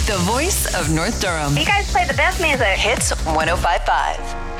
the voice of North Durham. You guys play the best music. Hits 105.5.